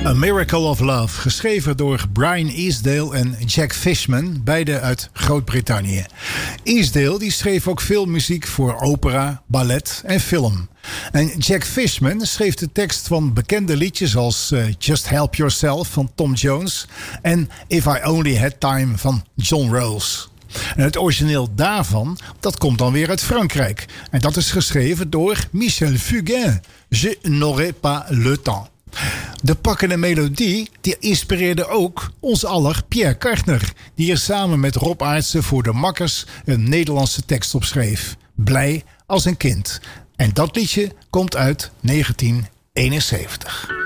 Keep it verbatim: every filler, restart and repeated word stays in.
A Miracle of Love, geschreven door Brian Easdale en Jack Fishman, beide uit Groot-Brittannië. Easdale die schreef ook veel muziek voor opera, ballet en film. En Jack Fishman schreef de tekst van bekende liedjes als uh, Just Help Yourself van Tom Jones en If I Only Had Time van John Rose. En het origineel daarvan, dat komt dan weer uit Frankrijk. En dat is geschreven door Michel Fugain. Je n'aurai pas le temps. De pakkende melodie die inspireerde ook ons aller Pierre Kartner, die er samen met Rob Aartsen voor de Makkers een Nederlandse tekst op schreef. Blij als een kind. En dat liedje komt uit negentien eenenzeventig.